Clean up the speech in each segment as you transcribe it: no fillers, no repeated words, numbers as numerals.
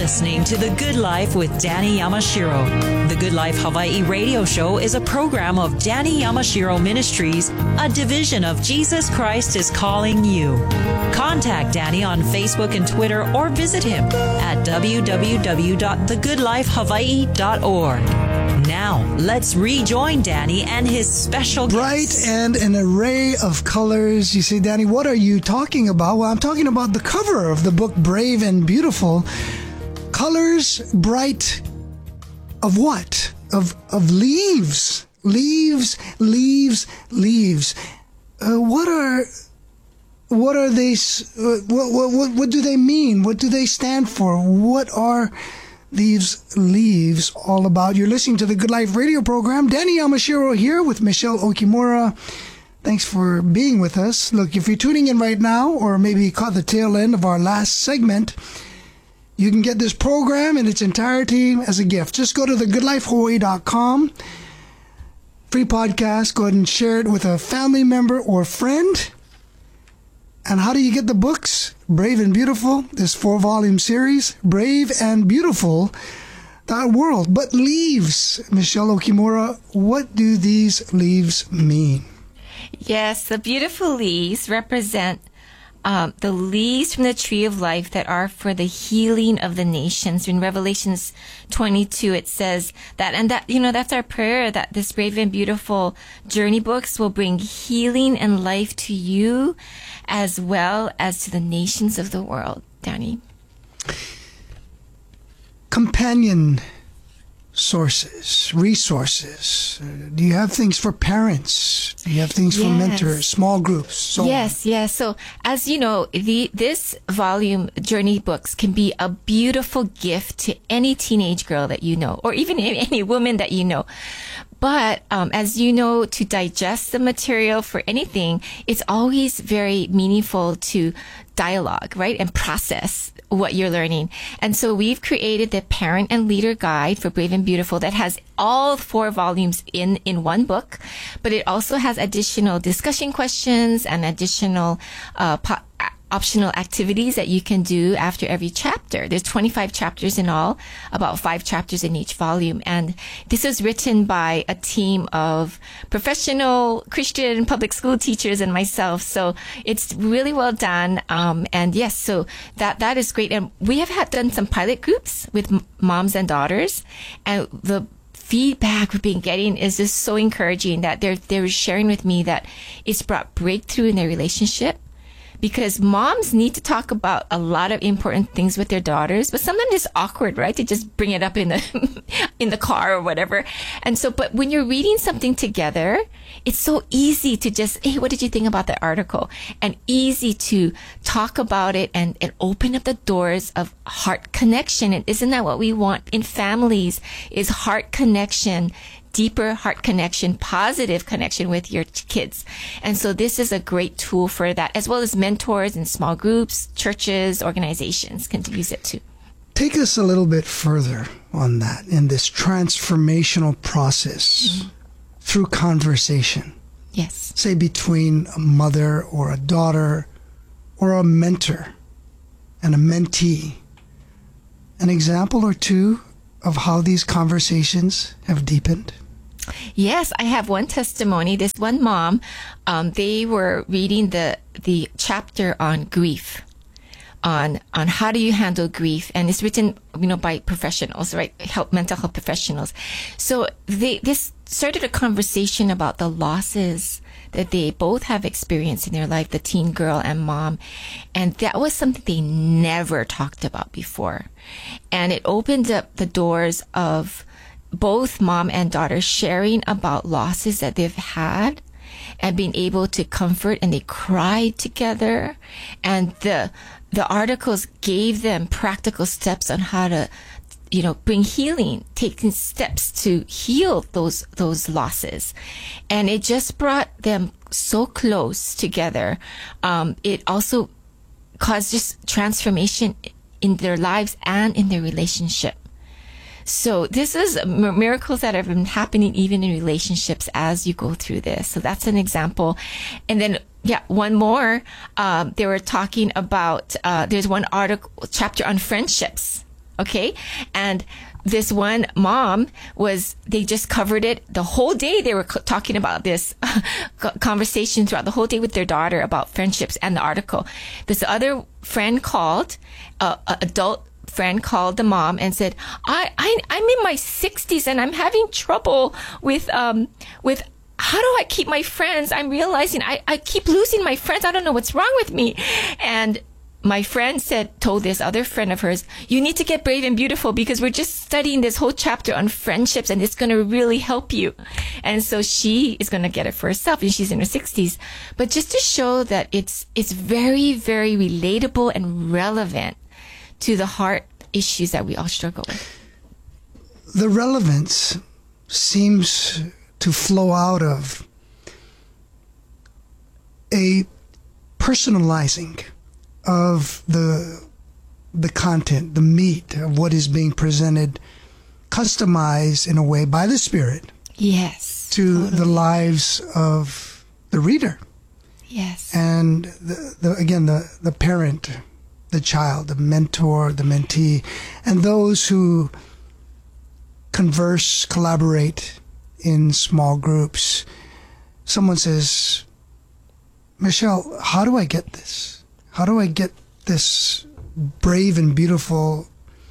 listening to The Good Life with Danny Yamashiro. The Good Life Hawaii radio show is a program of Danny Yamashiro Ministries, a division of Jesus Christ is Calling You. Contact Danny on Facebook and Twitter or visit him at www.thegoodlifehawaii.org. Now, let's rejoin Danny and his special guests. Bright and an array of colors. You say, Danny, what are you talking about? Well, I'm talking about the cover of the book Brave and Beautiful. Colors bright of what? Of leaves. Leaves. What are they? What do they mean? What do they stand for? What are these leaves all about? You're listening to the Good Life radio program. Danny Yamashiro here with Michelle Okimura. Thanks for being with us. Look, if you're tuning in right now, or maybe caught the tail end of our last segment, you can get this program in its entirety as a gift. Just go to thegoodlifehawaii.com. Free podcast. Go ahead and share it with a family member or friend. And how do you get the books? Brave and Beautiful, this 4-volume series, Brave and Beautiful, that world. But leaves, Michelle Okimura, what do these leaves mean? Yes, the beautiful leaves represent the leaves from the tree of life that are for the healing of the nations. In Revelations 22, it says that, and that, that's our prayer, that this Brave and Beautiful journey books will bring healing and life to you as well as to the nations of the world. Danny? Companion sources, resources. Do you have things for parents? Do you have things for mentors, small groups? So yes. So, as you know, this volume, Journey Books, can be a beautiful gift to any teenage girl that you know, or even any woman that you know. But as you know, to digest the material for anything, it's always very meaningful to dialogue, right? And process what you're learning. And so we've created the Parent and Leader Guide for Brave and Beautiful that has all 4 volumes in one book, but it also has additional discussion questions and additional optional activities that you can do after every chapter. There's 25 chapters in all, about 5 chapters in each volume. And this is written by a team of professional Christian public school teachers and myself. So it's really well done. And yes, so that is great. And we have done some pilot groups with moms and daughters, and the feedback we've been getting is just so encouraging that they're sharing with me that it's brought breakthrough in their relationship. Because moms need to talk about a lot of important things with their daughters, but sometimes it's awkward, right? To just bring it up in the car or whatever. And so, but when you're reading something together, it's so easy to just, hey, what did you think about that article? And easy to talk about it and open up the doors of heart connection. And isn't that what we want in families? Is heart connection, deeper heart connection, positive connection with your kids. And so this is a great tool for that, as well as mentors in small groups, churches, organizations can use it too. Take us a little bit further on that in this transformational process through conversation. Yes. Say between a mother or a daughter or a mentor and a mentee. An example or two of how these conversations have deepened? Yes, I have one testimony. This one mom, they were reading the chapter on grief, on how do you handle grief, and it's written, by professionals, right? Mental health professionals. So this started a conversation about the losses that they both have experienced in their life, the teen girl and mom, and that was something they never talked about before, and it opened up the doors of both mom and daughter sharing about losses that they've had and being able to comfort, and they cried together. And the articles gave them practical steps on how to, bring healing, taking steps to heal those losses. And it just brought them so close together. It also caused just transformation in their lives and in their relationship. So this is miracles that have been happening even in relationships as you go through this. So that's an example. And then, one more. They were talking about, there's one chapter on friendships. Okay. And this one mom they just covered it the whole day. They were talking about this conversation throughout the whole day with their daughter about friendships and the article. This other friend called, adult friend called the mom and said, I'm in my 60s and I'm having trouble with how do I keep my friends? I'm realizing I keep losing my friends. I don't know what's wrong with me. And my friend told this other friend of hers, you need to get brave and beautiful because we're just studying this whole chapter on friendships and it's going to really help you. And so she is going to get it for herself and she's in her 60s. But just to show that it's very, very relatable and relevant to the heart issues that we all struggle with. The relevance seems to flow out of a personalizing of the content, the meat of what is being presented, customized in a way by the Spirit. Yes. To the lives of the reader. Yes. And the parent, the child, the mentor, the mentee, and those who converse, collaborate in small groups. Someone says, Michelle, how do I get this? How do I get this brave and beautiful?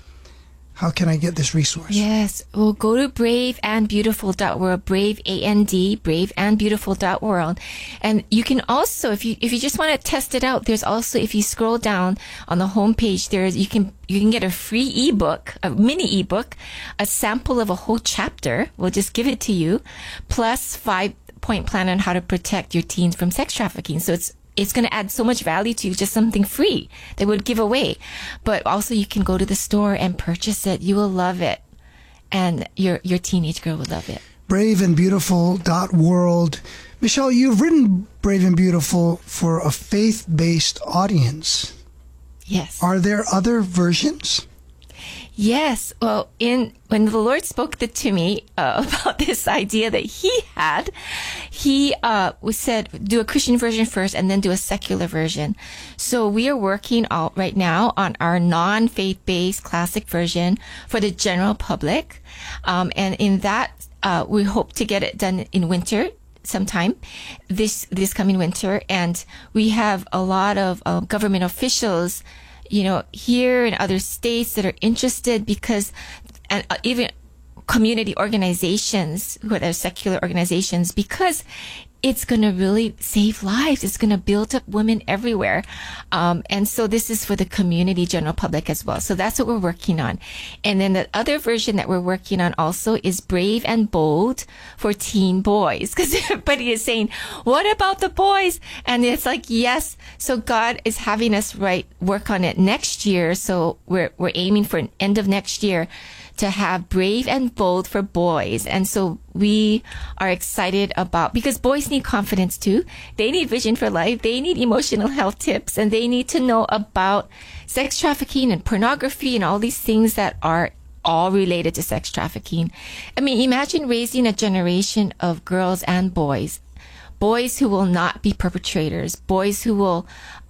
How can I get this resource? Yes. Well, go to braveandbeautiful.world, brave, A-N-D, braveandbeautiful.world. And you can also, if you just want to test it out, there's also, if you scroll down on the homepage, you can get a free ebook, a mini ebook, a sample of a whole chapter. We'll just give it to you, plus 5-point plan on how to protect your teens from sex trafficking. So it's going to add so much value to you, just something free that would give away. But also you can go to the store and purchase it. You will love it. And your teenage girl will love it. braveandbeautiful.world. Michelle, you've written Brave and Beautiful for a faith-based audience. Yes. Are there other versions? Yes. Well, when the Lord spoke to me about this idea that he had, he said, do a Christian version first and then do a secular version. So we are working out right now on our non-faith-based classic version for the general public. And in that, we hope to get it done in winter sometime this coming winter. And we have a lot of government officials here in other states that are interested and even community organizations who are secular organizations, because it's going to really save lives. It's going to build up women everywhere. And so this is for the community, general public as well. So that's what we're working on. And then the other version that we're working on also is Brave and Bold for teen boys. Because everybody is saying, what about the boys? And it's like, yes. So God is having us work on it next year. So we're aiming for an end of next year to have Brave and Bold for boys. And so we are excited because boys need confidence too. They need vision for life. They need emotional health tips, and they need to know about sex trafficking and pornography and all these things that are all related to sex trafficking. I mean, imagine raising a generation of girls and boys who will not be perpetrators, boys who will,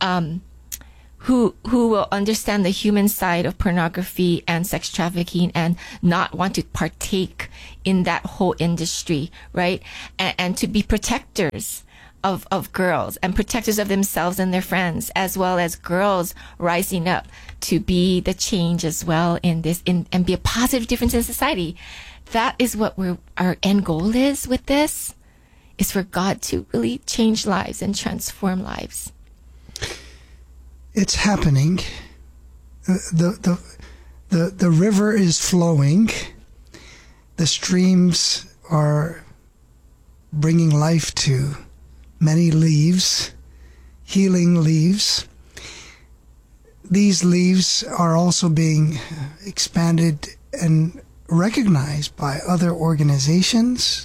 who will understand the human side of pornography and sex trafficking and not want to partake in that whole industry, right? And to be protectors of girls and protectors of themselves and their friends, as well as girls rising up to be the change as well and be a positive difference in society. That is what our end goal is with this, is for God to really change lives and transform lives. It's happening. The river is flowing. The streams are bringing life to many leaves, healing leaves. These leaves are also being expanded and recognized by other organizations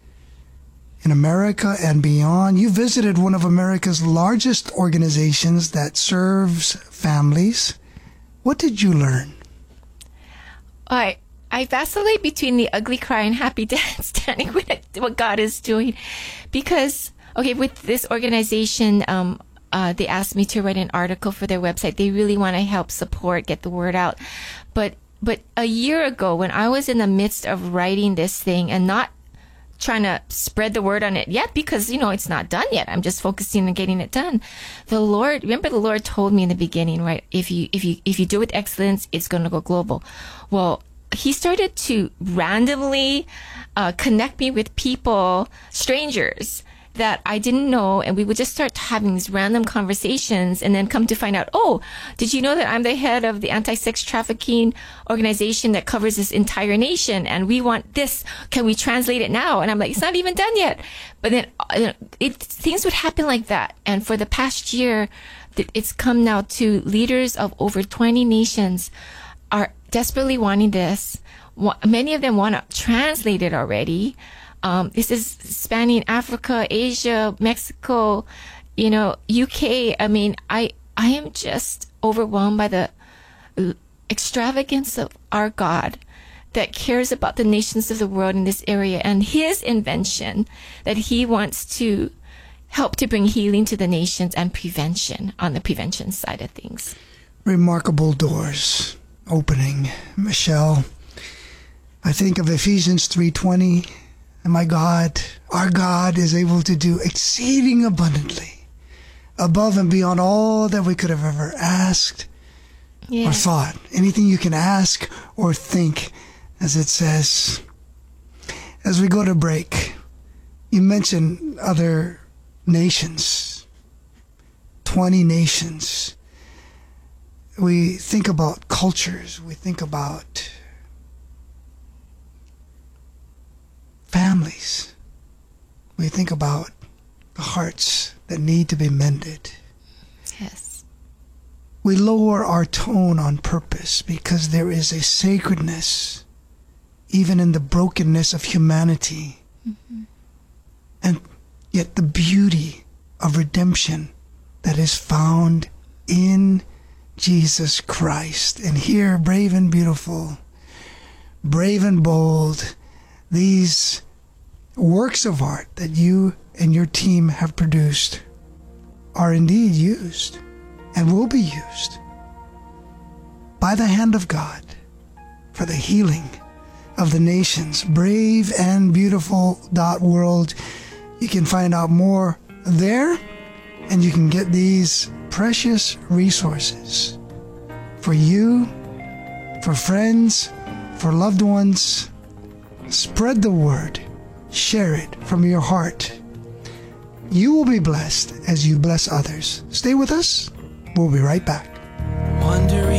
in America and beyond. You visited one of America's largest organizations that serves families. What did you learn? I vacillate between the ugly cry and happy dance, standing with what God is doing. Because, with this organization, they asked me to write an article for their website. They really want to help support, get the word out. But But a year ago, when I was in the midst of writing this thing and not trying to spread the word on it yet, because, it's not done yet. I'm just focusing on getting it done. The Lord told me in the beginning, right? If you do it with excellence, it's going to go global. Well, he started to randomly connect me with people, strangers that I didn't know, and we would just start having these random conversations, and then come to find out, oh, did you know that I'm the head of the anti-sex trafficking organization that covers this entire nation, and we want this, can we translate it now? And I'm like, it's not even done yet. But then things would happen like that. And for the past year, it's come now to leaders of over 20 nations are desperately wanting this. Many of them want to translate it already. This is spanning Africa, Asia, Mexico, UK. I mean, I am just overwhelmed by the extravagance of our God that cares about the nations of the world in this area, and his invention that he wants to help to bring healing to the nations and prevention on the prevention side of things. Remarkable doors opening. Michelle, I think of Ephesians 3:20. And my God, our God is able to do exceeding abundantly, above and beyond all that we could have ever asked or thought. Anything you can ask or think, as it says. As we go to break, you mentioned other nations, 20 nations. We think about cultures. We think about families. We think about the hearts that need to be mended. Yes. We lower our tone on purpose because there is a sacredness even in the brokenness of humanity. Mm-hmm. And yet the beauty of redemption that is found in Jesus Christ. And here, brave and beautiful, brave and bold, these works of art that you and your team have produced are indeed used and will be used by the hand of God for the healing of the nations. braveandbeautiful.world. You can find out more there, and you can get these precious resources for you, for friends, for loved ones. Spread the word. Share it from your heart. You will be blessed as you bless others. Stay with us. We'll be right back. Wondering